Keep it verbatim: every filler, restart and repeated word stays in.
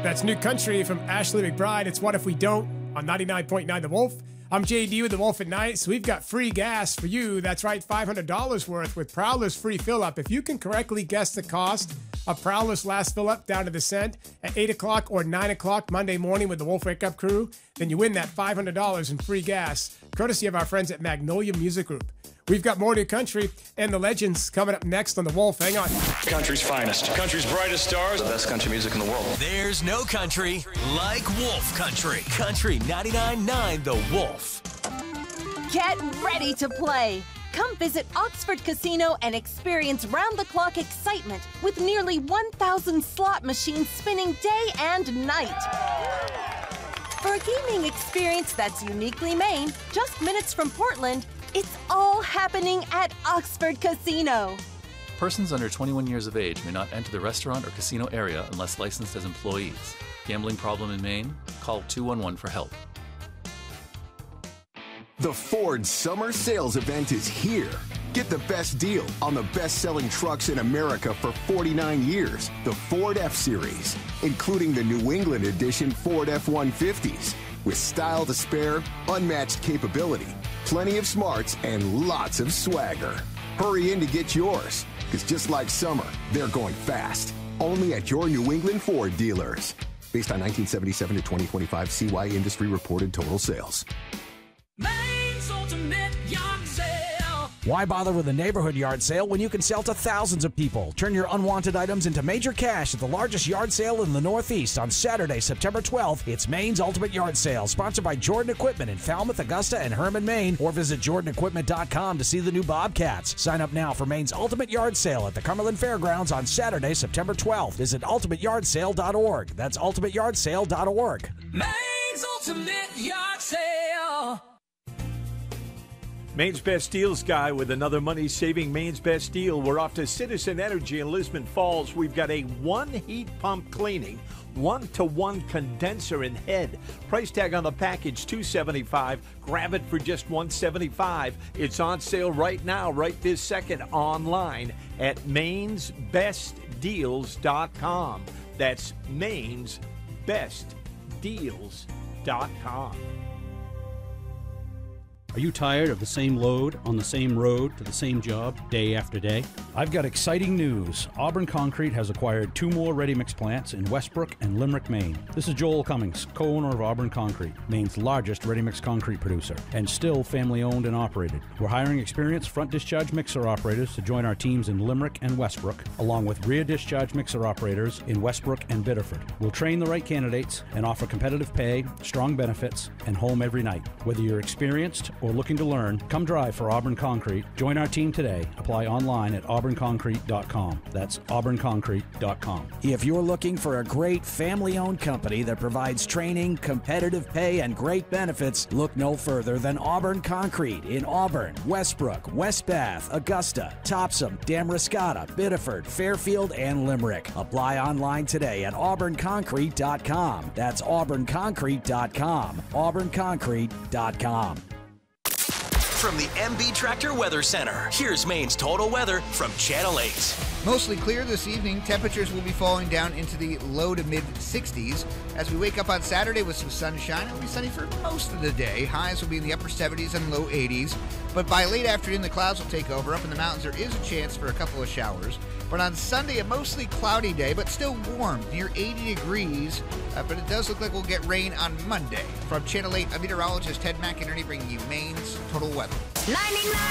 That's New Country from Ashley McBride. It's What If We Don't on ninety-nine point nine The Wolf. I'm J D with The Wolf at Night. So we've got free gas for you. That's right, five hundred dollars worth with Prowler's free fill-up. If you can correctly guess the cost of Prowler's last fill-up down to the cent at eight o'clock or nine o'clock Monday morning with the Wolf Wake Up crew, then you win that five hundred dollars in free gas, courtesy of our friends at Magnolia Music Group. We've got more New Country and the Legends coming up next on The Wolf. Hang on. Country's finest. Country's brightest stars. The best country music in the world. There's no country like Wolf Country. Country ninety-nine point nine The Wolf. Get ready to play. Come visit Oxford Casino and experience round-the-clock excitement with nearly one thousand slot machines spinning day and night. For a gaming experience that's uniquely Maine, just minutes from Portland, it's all happening at Oxford Casino. Persons under twenty-one years of age may not enter the restaurant or casino area unless licensed as employees. Gambling problem in Maine? Call two one one for help. The Ford Summer Sales Event is here. Get the best deal on the best-selling trucks in America for forty-nine years, the Ford F-Series, including the New England edition Ford F one fifties. With style to spare, unmatched capability, plenty of smarts, and lots of swagger. Hurry in to get yours, because just like summer, they're going fast. Only at your New England Ford dealers. Based on nineteen seventy-seven to twenty twenty-five C Y industry reported total sales. Maine's ultimate yard sale. Why bother with a neighborhood yard sale when you can sell to thousands of people? Turn your unwanted items into major cash at the largest yard sale in the Northeast on Saturday, September twelfth. It's Maine's Ultimate Yard Sale, sponsored by Jordan Equipment in Falmouth, Augusta, and Herman, Maine. Or visit jordan equipment dot com to see the new Bobcats. Sign up now for Maine's Ultimate Yard Sale at the Cumberland Fairgrounds on Saturday, September twelfth. Visit ultimate yard sale dot org. That's ultimate yard sale dot org. Maine's Ultimate Yard Sale. Maine's Best Deals guy with another money-saving Maine's Best Deal. We're off to Citizen Energy in Lisbon Falls. We've got a one heat pump cleaning, one-to-one condenser and head. Price tag on the package, two hundred seventy-five dollars. Grab it for just one hundred seventy-five dollars. It's on sale right now, right this second, online at mains best deals dot com. That's mains best deals dot com. Are you tired of the same load on the same road to the same job day after day? I've got exciting news. Auburn Concrete has acquired two more ready-mix plants in Westbrook and Limerick, Maine. This is Joel Cummings, co-owner of Auburn Concrete, Maine's largest ready-mix concrete producer, and still family-owned and operated. We're hiring experienced front discharge mixer operators to join our teams in Limerick and Westbrook, along with rear discharge mixer operators in Westbrook and Biddeford. We'll train the right candidates and offer competitive pay, strong benefits, and home every night. Whether you're experienced or looking to learn, come drive for Auburn Concrete. Join our team today. Apply online at auburn concrete dot com. That's auburn concrete dot com. If you're looking for a great family-owned company that provides training, competitive pay, and great benefits, look no further than Auburn Concrete in Auburn, Westbrook, West Bath, Augusta, Topsom, Damariscotta, Biddeford, Fairfield, and Limerick. Apply online today at auburn concrete dot com. That's auburn concrete dot com. auburn concrete dot com. From the M B Tractor Weather Center, here's Maine's total weather from Channel eight. Mostly clear this evening. Temperatures will be falling down into the low to mid sixties. As we wake up on Saturday with some sunshine, it'll be sunny for most of the day. Highs will be in the upper seventies and low eighties. But by late afternoon, the clouds will take over. Up in the mountains, there is a chance for a couple of showers. But on Sunday, a mostly cloudy day, but still warm, near eighty degrees. Uh, but it does look like we'll get rain on Monday. From Channel eight, I'm meteorologist Ted McInerney bringing you Maine's total weather. ninety-nine